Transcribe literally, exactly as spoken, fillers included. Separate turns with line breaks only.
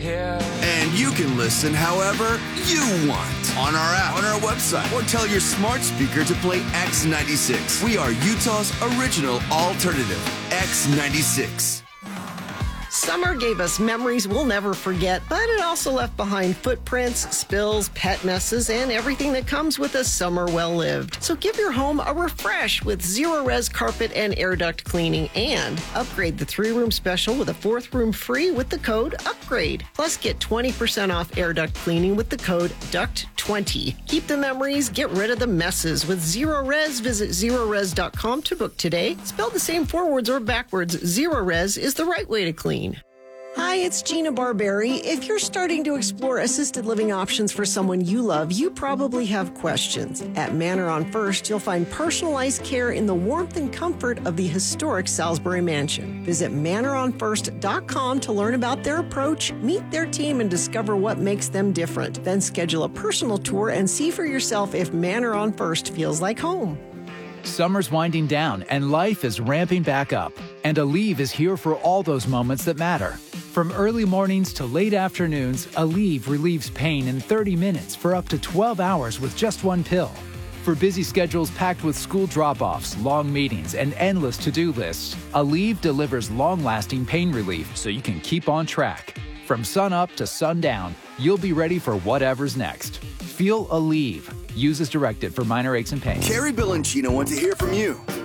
here.
And you can listen however you want on our app, on our website, or tell your smart speaker to play X ninety-six. We are Utah's original alternative, X ninety-six.
Summer gave us memories we'll never forget, but it also left behind footprints, spills, pet messes, and everything that comes with a summer well-lived. So give your home a refresh with Zero-Res carpet and air duct cleaning, and upgrade the three-room special with a fourth room free with the code UPGRADE. Plus, get twenty percent off air duct cleaning with the code duct twenty. Keep the memories, get rid of the messes with Zero-Res. Visit zero res dot com to book today. Spelled the same forwards or backwards, Zero-Res is the right way to clean. Hi, it's Gina Barberi. If you're starting to explore assisted living options for someone you love, you probably have questions. At Manor on First, you'll find personalized care in the warmth and comfort of the historic Salisbury Mansion. Visit manor on first dot com to learn about their approach, meet their team, and discover what makes them different. Then schedule a personal tour and see for yourself if Manor on First feels like home.
Summer's winding down and life is ramping back up. And Aleve is here for all those moments that matter. From early mornings to late afternoons, Aleve relieves pain in thirty minutes for up to twelve hours with just one pill. For busy schedules packed with school drop-offs, long meetings, and endless to-do lists, Aleve delivers long-lasting pain relief so you can keep on track. From sun-up to sundown, you'll be ready for whatever's next. Feel Aleve. Use as directed for minor aches and pains.
Carrie, Bill, and Gina want to hear from you.